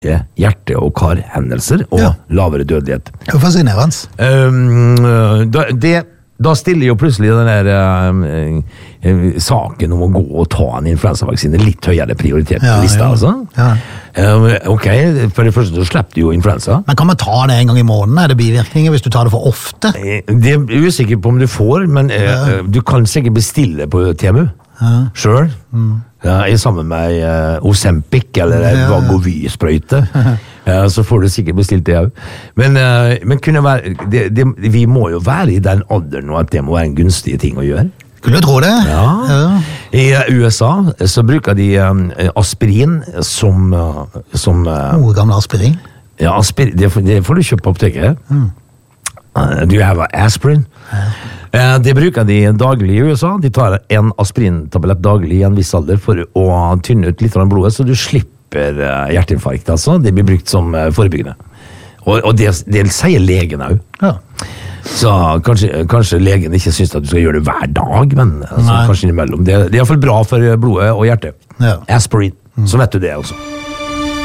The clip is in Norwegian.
hjerte- og karhendelser og lavere dødelighet. Det er fascinerende. Da stiller jo plutselig den der saken om å gå og ta en influensavaksine litt høyere prioritet på lista, altså. Ok, for det første så slipper du jo influensa. Men kan man ta det en gang i måneden? Er det bivirkninger hvis du tar det for ofte? Det er usikker på om du får, men du kan sikkert bestille på TMU selv. Sammen med Ozempic eller Vagovy-sprøyte. Så får du sikkert bestilt det også. Men kunne være, vi må jo være i den alderen nå at det må være en gunstig ting å gjøre. Skulle du tro det? I USA så bruker de aspirin som gamle aspirin? Ja, det får du kjøpe på apoteket. Do you have aspirin? Det bruker de daglig i USA. De tar en aspirintablett daglig i en viss alder for å tynne ut litt av blodet, så du slipper hjerteinfarkt, altså. Det blir brukt som forebyggende. Og det sier legen også. Så kanskje legen ikke synes at du skal gjøre det hver dag, men kanskje innimellom. Det er i hvert fall bra for blodet og hjertet. Aspirin, så vet du det også.